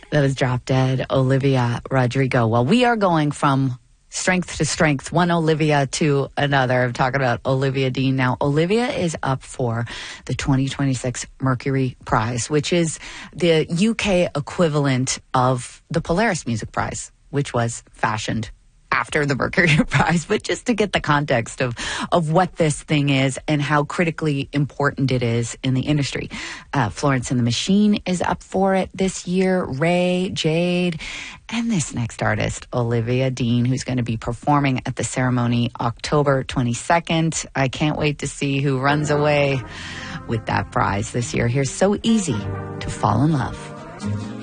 That is Drop Dead, Olivia Rodrigo. Well, we are going from strength to strength, one Olivia to another. I'm talking about Olivia Dean. Now, Olivia is up for the 2026 Mercury Prize, which is the UK equivalent of the Polaris Music Prize, which was fashioned after the Mercury Prize, but just to get the context of what this thing is and how critically important it is in the industry. Florence and the Machine is up for it this year, Ray, Jade, and this next artist, Olivia Dean, who's going to be performing at the ceremony October 22nd. I can't wait to see who runs away with that prize this year. Here's So Easy to Fall in Love.